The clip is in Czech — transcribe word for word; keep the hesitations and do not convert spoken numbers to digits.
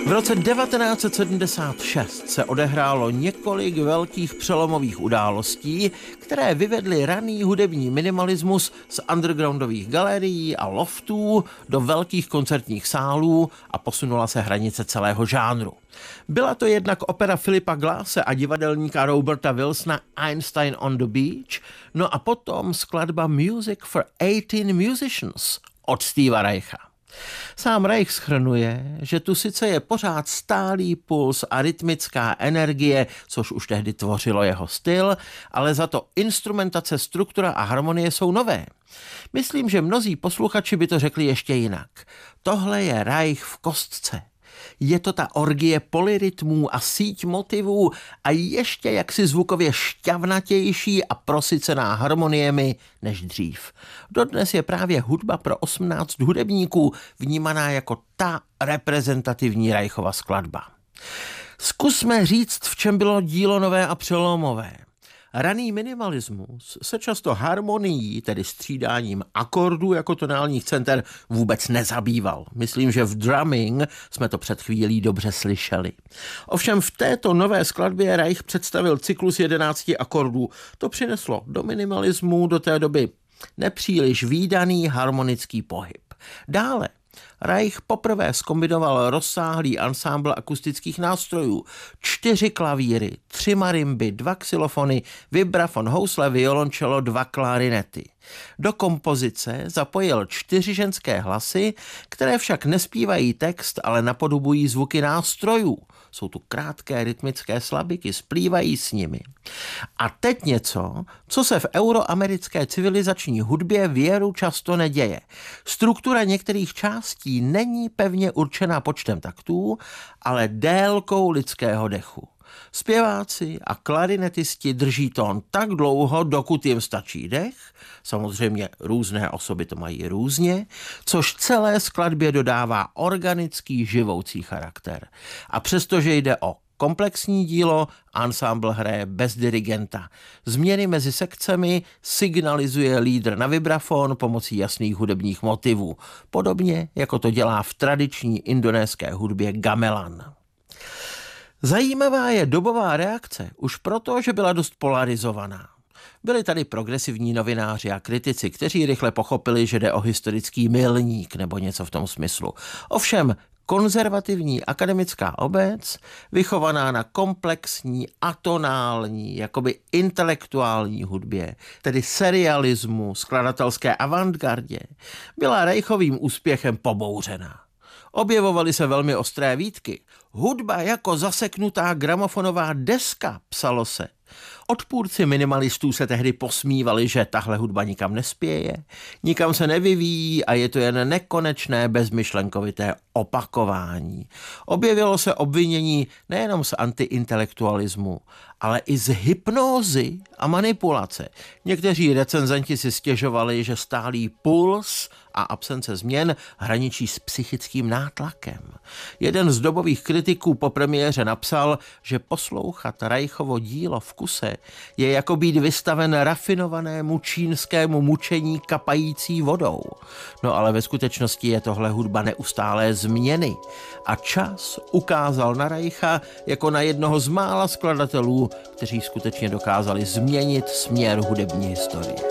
V roce devatenáct set sedmdesát šest se odehrálo několik velkých přelomových událostí, které vyvedly raný hudební minimalismus z undergroundových galerií a loftů do velkých koncertních sálů a posunula se hranice celého žánru. Byla to jednak opera Philipa Glasse a divadelníka Roberta Wilsona Einstein on the Beach, no a potom skladba Music for eighteen Musicians od Steva Reicha. Sám Reich shrnuje, že tu sice je pořád stálý puls a rytmická energie, což už tehdy tvořilo jeho styl, ale za to instrumentace, struktura a harmonie jsou nové. Myslím, že mnozí posluchači by to řekli ještě jinak. Tohle je Reich v kostce. Je to ta orgie polyrytmů a síť motivů a ještě jaksi zvukově šťavnatější a prosycená harmoniemi než dřív. Dodnes je právě hudba pro osmnáct hudebníků vnímaná jako ta reprezentativní Reichova skladba. Zkusme říct, v čem bylo dílo nové a přelomové. Raný minimalismus se často harmonií, tedy střídáním akordů jako tonálních center, vůbec nezabýval. Myslím, že v drumming jsme to před chvílí dobře slyšeli. Ovšem v této nové skladbě Reich představil cyklus jedenácti akordů. To přineslo do minimalismu do té doby nepříliš vídaný harmonický pohyb. Dále Reich poprvé zkombinoval rozsáhlý ansámbl akustických nástrojů. Čtyři klavíry, tři marimby, dva xylofony, vibrafon, housle, violončelo, dva klarinety. Do kompozice zapojil čtyři ženské hlasy, které však nespívají text, ale napodobují zvuky nástrojů. Jsou tu krátké rytmické slabiky, splývají s nimi. A teď něco, co se v euroamerické civilizační hudbě věru často neděje. Struktura některých částí není pevně určena počtem taktů, ale délkou lidského dechu. Zpěváci a klarinetisti drží tón tak dlouho, dokud jim stačí dech, samozřejmě různé osoby to mají různě, což celé skladbě dodává organický živoucí charakter. A přestože jde o komplexní dílo, ansámbl hraje bez dirigenta. Změny mezi sekcemi signalizuje lídr na vibrafon pomocí jasných hudebních motivů, podobně jako to dělá v tradiční indonéské hudbě gamelan. Zajímavá je dobová reakce, už proto, že byla dost polarizovaná. Byli tady progresivní novináři a kritici, kteří rychle pochopili, že jde o historický milník nebo něco v tom smyslu. Ovšem, konzervativní akademická obec, vychovaná na komplexní, atonální, jakoby intelektuální hudbě, tedy serialismu, skladatelské avantgardě, byla Reichovým úspěchem pobouřená. Objevovaly se velmi ostré výtky. Hudba jako zaseknutá gramofonová deska, psalo se. Odpůrci minimalistů se tehdy posmívali, že tahle hudba nikam nespěje, nikam se nevyvíjí a je to jen nekonečné bezmyšlenkovité opakování. Objevilo se obvinění nejenom z antiintelektualismu, ale i z hypnózy a manipulace. Někteří recenzenti si stěžovali, že stálý puls a absence změn hraničí s psychickým nátlakem. Jeden z dobových kritiků po premiéře napsal, že poslouchat Reichovo dílo v kuse je jako být vystaven rafinovanému čínskému mučení kapající vodou. No ale ve skutečnosti je tohle hudba neustálé změny a čas ukázal na Reicha jako na jednoho z mála skladatelů, kteří skutečně dokázali změnit směr hudební historie.